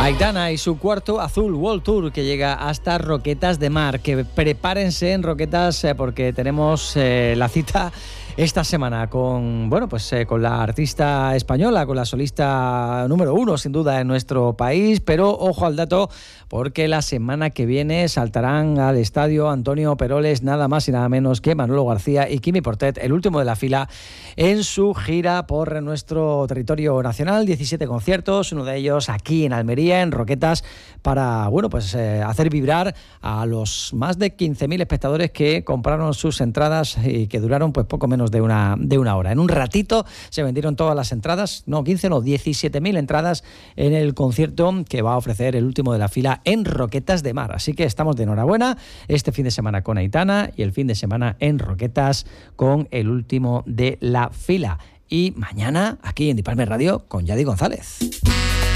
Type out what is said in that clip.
Aitana y su cuarto Azul World Tour, que llega hasta Roquetas de Mar. Que prepárense en Roquetas porque tenemos la cita esta semana con la artista española, con la solista número 1 sin duda en nuestro país, pero ojo al dato porque la semana que viene saltarán al estadio Antonio Peroles nada más y nada menos que Manolo García y Quimi Portet, el último de la fila en su gira por nuestro territorio nacional. 17 conciertos, uno de ellos aquí en Almería, en Roquetas, para hacer vibrar a los más de 15.000 espectadores que compraron sus entradas y que duraron poco menos de una hora. En un ratito se vendieron todas las entradas, 17.000 entradas en el concierto que va a ofrecer el último de la fila en Roquetas de Mar. Así que estamos de enhorabuena este fin de semana con Aitana y el fin de semana en Roquetas con el último de la fila. Y mañana aquí en Dipalme Radio con Yadi González.